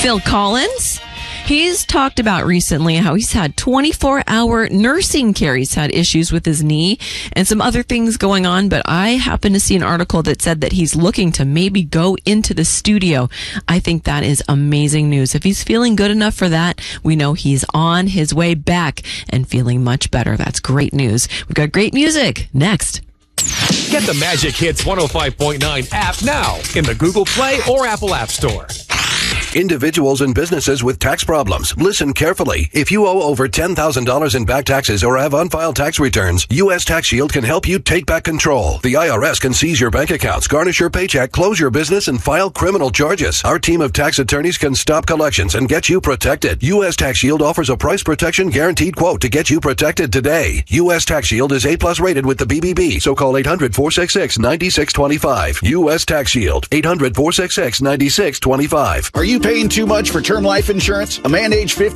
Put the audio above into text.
Phil Collins. He's talked about recently how he's had 24-hour nursing care. He's had issues with his knee and some other things going on, but I happened to see an article that said that he's looking to maybe go into the studio. I think that is amazing news. If he's feeling good enough for that, we know he's on his way back and feeling much better. That's great news. We've got great music next. Get the Magic Hits 105.9 app now in the Google Play or Apple App Store. Individuals and businesses with tax problems, listen carefully. If you owe over $10,000 in back taxes or have unfiled tax returns, U.S. Tax Shield can help you take back control. The IRS can seize your bank accots, garnish your paycheck, close your business, and file criminal charges. Our team of tax attorneys can stop collections and get you protected. U.S. Tax Shield offers a price protection guaranteed quote to get you protected today. U.S. Tax Shield is A+ rated with the BBB, so call 800-466-9625. U.S. Tax Shield, 800-466-9625. Are you paying too much for term life insurance? A man age 50